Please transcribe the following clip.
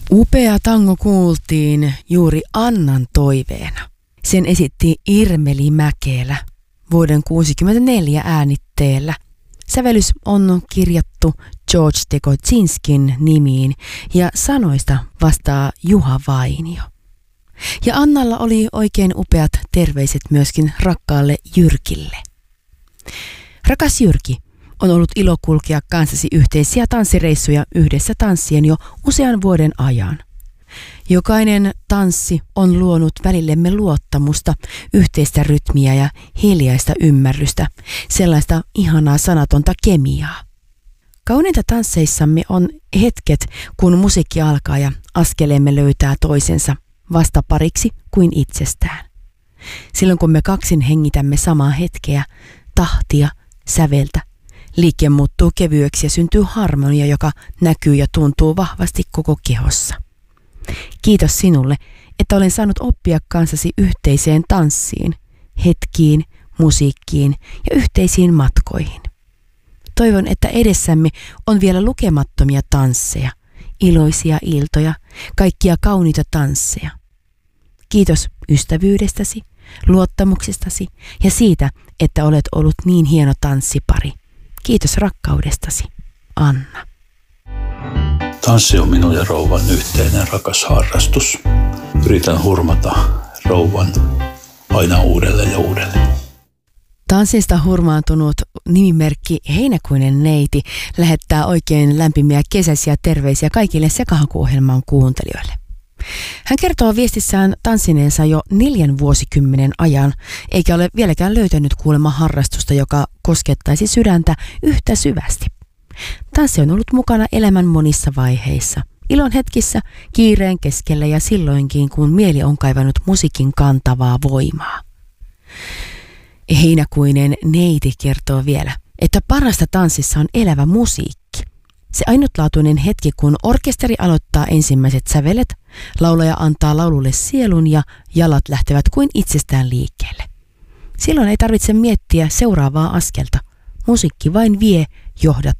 Upea tango kuultiin juuri Annan toiveena. Sen esitti Irmeli Mäkelä vuoden 1964 äänitteellä. Sävellys on kirjattu George Tekotsinskin nimiin ja sanoista vastaa Juha Vainio. Ja Annalla oli oikein upeat terveiset myöskin rakkaalle Jyrkille. Rakas Jyrki, on ollut ilo kulkea kanssasi yhteisiä tanssireissuja yhdessä tanssien jo usean vuoden ajan. Jokainen tanssi on luonut välillemme luottamusta, yhteistä rytmiä ja hiljaista ymmärrystä, sellaista ihanaa sanatonta kemiaa. Kauneinta tansseissamme on hetket, kun musiikki alkaa ja askeleemme löytää toisensa vastapariksi kuin itsestään. Silloin kun me kaksin hengitämme samaa hetkeä, tahtia, säveltä, liike muuttuu kevyeksi ja syntyy harmonia, joka näkyy ja tuntuu vahvasti koko kehossa. Kiitos sinulle, että olen saanut oppia kanssasi yhteiseen tanssiin, hetkiin, musiikkiin ja yhteisiin matkoihin. Toivon, että edessämme on vielä lukemattomia tansseja, iloisia iltoja, kaikkia kauniita tansseja. Kiitos ystävyydestäsi, luottamuksestasi ja siitä, että olet ollut niin hieno tanssipari. Kiitos rakkaudestasi, Anna. Tanssi on minun ja rouvan yhteinen rakas harrastus. Yritän hurmata rouvan aina uudelleen ja uudelleen. Tanssista hurmaantunut nimimerkki Heinäkuinen neiti lähettää oikein lämpimiä kesäisiä terveisiä kaikille Sekahaku-ohjelman kuuntelijoille. Hän kertoo viestissään tanssineensa jo 4 vuosikymmenen ajan, eikä ole vieläkään löytänyt kuulemma harrastusta, joka koskettaisi sydäntä yhtä syvästi. Tanssi on ollut mukana elämän monissa vaiheissa, ilon hetkissä, kiireen keskellä ja silloinkin, kun mieli on kaivannut musiikin kantavaa voimaa. Heinäkuinen neiti kertoo vielä, että parasta tanssissa on elävä musiikki. Se ainutlaatuinen hetki, kun orkesteri aloittaa ensimmäiset sävelet, laulaja antaa laululle sielun ja jalat lähtevät kuin itsestään liikkeelle. Silloin ei tarvitse miettiä seuraavaa askelta. Musiikki vain vie, johdattaa